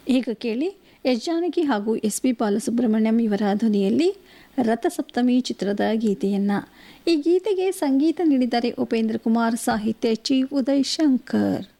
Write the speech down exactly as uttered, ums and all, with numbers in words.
ಈಗ ಕೇಳಿ ಎಸ್ ಜಾನಕಿ ಹಾಗೂ ಎಸ್ ಪಿ ಬಾಲಸುಬ್ರಹ್ಮಣ್ಯಂ ಇವರ ಧ್ವನಿಯಲ್ಲಿ ರಥಸಪ್ತಮಿ ಚಿತ್ರದ ಗೀತೆಯನ್ನು. ಈ ಗೀತೆಗೆ ಸಂಗೀತ ನೀಡಿದ್ದಾರೆ ಉಪೇಂದ್ರ ಕುಮಾರ್, ಸಾಹಿತ್ಯ ಚಿ ಉದಯ್ ಶಂಕರ್.